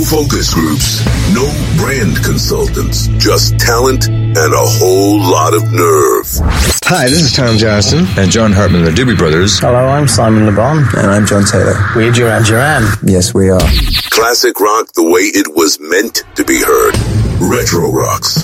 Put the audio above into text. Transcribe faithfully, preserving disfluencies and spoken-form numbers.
focus groups, no brand consultants, just talent and a whole lot of nerve. Hi, this is Tom Johnston. And John Hartman, the Doobie Brothers. Hello, I'm Simon Le Bon. And I'm John Taylor. We're Duran Duran. Yes, we are. Classic rock the way it was meant to be heard. Retro Rocks.